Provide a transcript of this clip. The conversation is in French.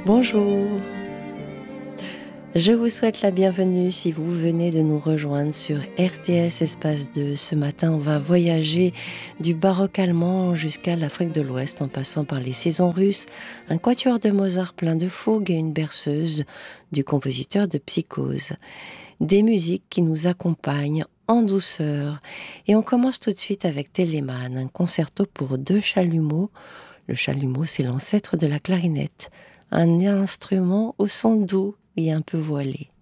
Bonjour, je vous souhaite la bienvenue si vous venez de nous rejoindre sur RTS Espace 2. Ce matin, on va voyager du baroque allemand jusqu'à l'Afrique de l'Ouest en passant par les saisons russes, un quatuor de Mozart plein de fougue et une berceuse du compositeur de Psychose. Des musiques qui nous accompagnent en douceur. Et on commence tout de suite avec Telemann, un concerto pour deux chalumeaux. Le chalumeau, c'est l'ancêtre de la clarinette, un instrument au son doux et un peu voilé.